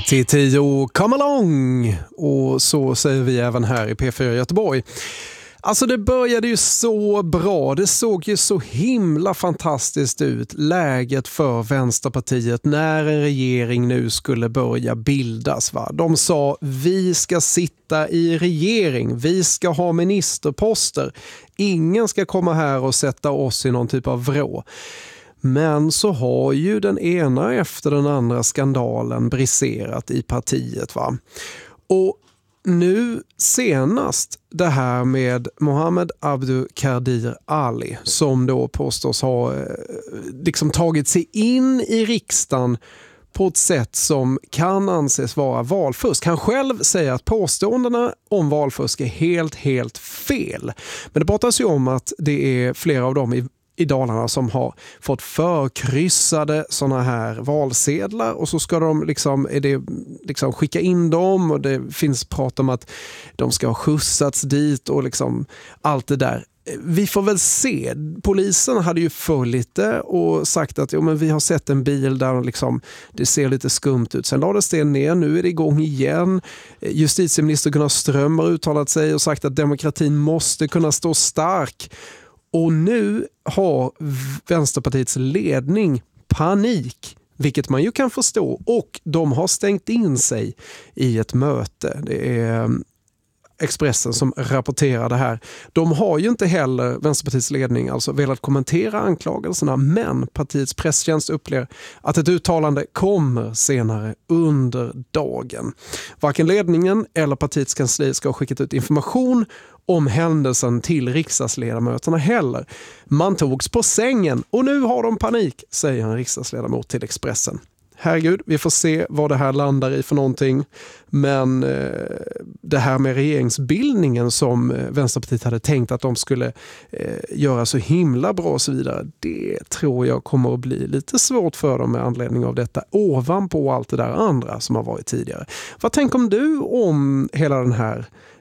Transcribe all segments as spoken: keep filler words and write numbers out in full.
Till tio, come along! Och så säger vi även här i P fyra Göteborg. Alltså det började ju så bra, det såg ju så himla fantastiskt ut, läget för Vänsterpartiet när en regering nu skulle börja bildas. Va? De sa, vi ska sitta i regering, vi ska ha ministerposter, ingen ska komma här och sätta oss i någon typ av vrå. Men så har ju den ena efter den andra skandalen briserat i partiet. Va? Och nu senast det här med Mohammed Abdulkadir Ali som då påstås ha liksom tagit sig in i riksdagen på ett sätt som kan anses vara valfusk. Han själv säger att påståendena om valfusk är helt, helt fel. Men det pratas ju om att det är flera av dem i i Dalarna som har fått förkryssade såna här valsedlar och så ska de liksom, är det, liksom skicka in dem och det finns prat om att de ska ha skjutsats dit och liksom allt det där. Vi får väl se. Polisen hade ju följt det och sagt att jo, men vi har sett en bil där liksom, det ser lite skumt ut. Sen lades det ner, nu är det igång igen. Justitieminister Gunnar Ström har uttalat sig och sagt att demokratin måste kunna stå stark. Och nu har Vänsterpartiets ledning panik, vilket man ju kan förstå. Och de har stängt in sig i ett möte. Det är Expressen som rapporterar det här. De har ju inte heller, Vänsterpartiets ledning, alltså velat kommentera anklagelserna. Men partiets presstjänst upplever att ett uttalande kommer senare under dagen. Varken ledningen eller partiets kansli ska ha skickat ut information om händelsen till riksdagsledamöterna heller. Man togs på sängen och nu har de panik, säger en riksdagsledamot till Expressen. Herregud, vi får se vad det här landar i för någonting. Men eh, det här med regeringsbildningen som eh, Vänsterpartiet hade tänkt att de skulle eh, göra så himla bra och så vidare. Det tror jag kommer att bli lite svårt för dem med anledning av detta. Ovanpå allt det där andra som har varit tidigare. Vad tänker du om hela den här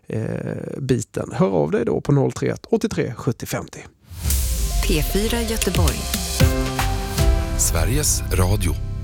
eh, biten? Hör av dig då på noll tre ett åttiotre sjuttio femtio. P fyra Göteborg. Sveriges Radio.